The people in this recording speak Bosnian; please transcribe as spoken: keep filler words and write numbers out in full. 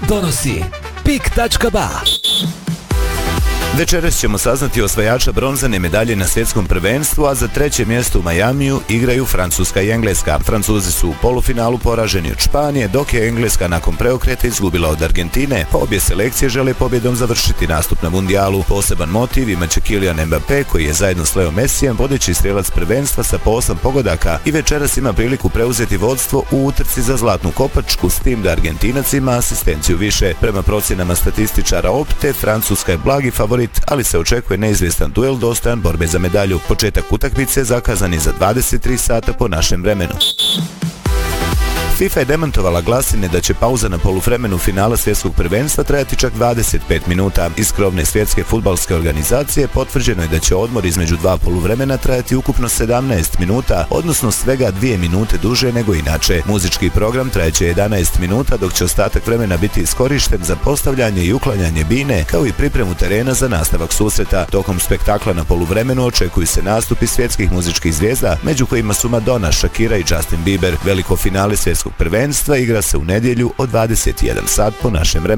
donosi pik tačka ba. Večeras ćemo saznati osvajača bronzane medalje na svjetskom prvenstvu, a za treće mjesto u Majamiju igraju Francuska i Engleska. Francuzi su u polufinalu poraženi od Španije, dok je Engleska nakon preokreta izgubila od Argentine. Obje selekcije žele pobjedom završiti nastup na mundijalu. Poseban motiv imaće Kylian Mbappé, koji je zajedno s Leo Messijem vodeći strijelac prvenstva sa po osam pogodaka i večeras ima priliku preuzeti vodstvo u utrci za zlatnu kopačku, s tim da Argentinac ima asistenciju više. Prema procjenama statističara Opte, Francuska je blagi favorit, ali se očekuje neizvjestan duel dostojan borbe za medalju. Početak utakmice zakazan je za dvadeset tri sata po našem vremenu. FIFA je demantovala glasine da će pauza na poluvremenu finala svjetskog prvenstva trajati čak dvadeset pet minuta. Iz krovne svjetske fudbalske organizacije potvrđeno je da će odmor između dva poluvremena trajati ukupno sedamnaest minuta, odnosno svega dvije minute duže nego inače. Muzički program trajeće jedanaest minuta, dok će ostatak vremena biti iskorišten za postavljanje i uklanjanje bine, kao i pripremu terena za nastavak susreta. Tokom spektakla na poluvremenu očekuju se nastupi svjetskih muzičkih zvijezda, među kojima su Madonna, Shakira i Justin Bieber. Veliko finale svjetskog prvenstva igra se u nedjelju od dvadeset jedan sat po našem vremenu.